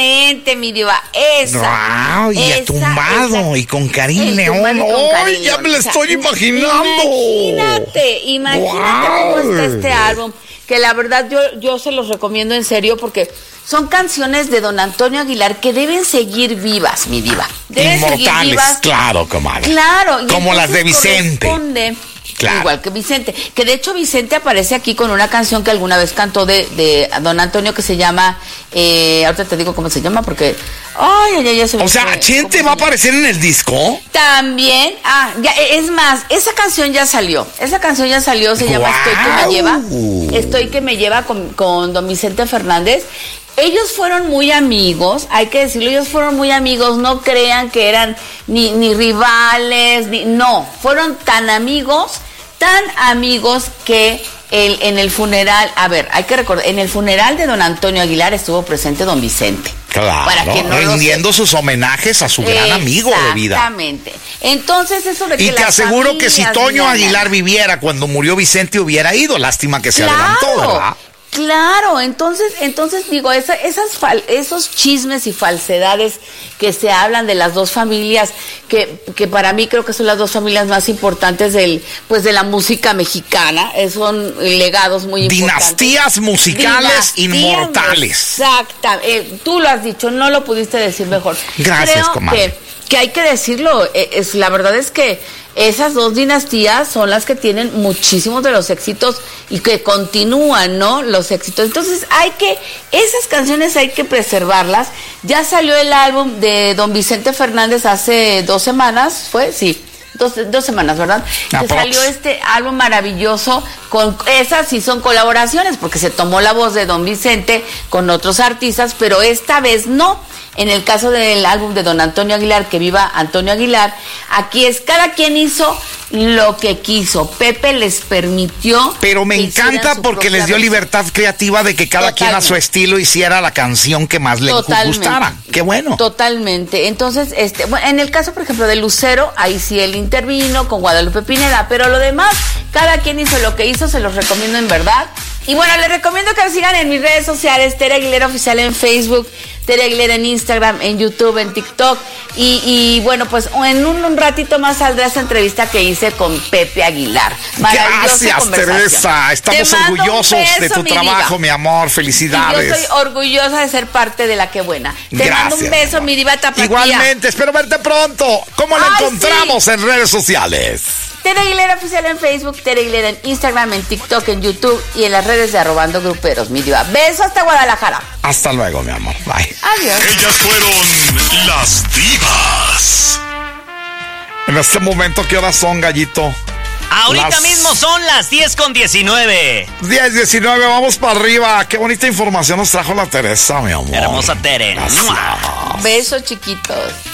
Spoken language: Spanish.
Exactamente, mi diva. Esa. Wow, y tumbado, y con Karim León. ¡Ay, ya me la estoy imaginando! Imagínate cómo está este álbum. Que la verdad yo se los recomiendo en serio porque son canciones de don Antonio Aguilar que deben seguir vivas, mi diva. Deben Inmortales, seguir vivas. claro, comadre. Claro. Como las de Vicente. Claro. Igual que Vicente. Que de hecho Vicente aparece aquí con una canción que alguna vez cantó de don Antonio que se llama, ahorita te digo cómo se llama porque... ya se me... O sea, ¿Chente va a aparecer en el disco? También. Ya, es más, esa canción ya salió. Se llama Estoy que me lleva. Estoy que me lleva con don Vicente Fernández. Ellos fueron muy amigos, hay que decirlo, no crean que eran ni rivales, no, fueron tan amigos que en el funeral, hay que recordar, en el funeral de don Antonio Aguilar estuvo presente don Vicente. Claro, rindiendo sus homenajes a su gran amigo de vida. Exactamente. Entonces eso de que y te aseguro que si Toño Aguilar viviera cuando murió Vicente hubiera ido, lástima que se adelantó, ¿verdad? Claro, entonces digo, esos chismes y falsedades que se hablan de las dos familias, que para mí creo que son las dos familias más importantes de la música mexicana, son legados muy importantes. Dinastías musicales inmortales. Exactamente, tú lo has dicho, no lo pudiste decir mejor. Gracias, comadre. Que hay que decirlo, la verdad es que esas dos dinastías son las que tienen muchísimos de los éxitos y que continúan, ¿no? Los éxitos. Entonces esas canciones hay que preservarlas. Ya salió el álbum de don Vicente Fernández hace 2 semanas, ¿fue? Sí. 2 semanas, ¿verdad? Que salió este álbum maravilloso, con esas sí son colaboraciones, porque se tomó la voz de don Vicente con otros artistas, pero esta vez no. En el caso del álbum de don Antonio Aguilar, Que Viva Antonio Aguilar, aquí cada quien hizo lo que quiso. Pepe les permitió. Pero me encanta porque les dio libertad creativa de que cada quien a su estilo hiciera la canción que más le gustara. Qué bueno. Totalmente. Entonces, en el caso, por ejemplo, de Lucero, ahí sí él intervino con Guadalupe Pineda, pero lo demás, cada quien hizo lo que hizo, se los recomiendo en verdad. Y bueno, les recomiendo que me sigan en mis redes sociales, Tere Aguilera Oficial en Facebook, Tere Aguilera en Instagram, en YouTube, en TikTok. Y bueno, pues en un ratito más saldrá esa entrevista que hice con Pepe Aguilar. Gracias, Teresa. Estamos orgullosos de tu trabajo, mi amor. Felicidades. Y yo estoy orgullosa de ser parte de La Qué Buena. Te mando un beso, mi diva tapatía. Igualmente, espero verte pronto. ¿Cómo la encontramos en redes sociales? Tere Aguilera Oficial en Facebook, Tere Aguilera en Instagram, en TikTok, en YouTube y en las redes de Arrobando Gruperos, mi diva. Beso hasta Guadalajara. Hasta luego, mi amor. Bye. Adiós. Ellas fueron las divas. En este momento, ¿qué horas son, Gallito? Ahorita mismo son las 10:19. 10:19, vamos para arriba. Qué bonita información nos trajo la Teresa, mi amor. Hermosa Tere. Besos, chiquitos.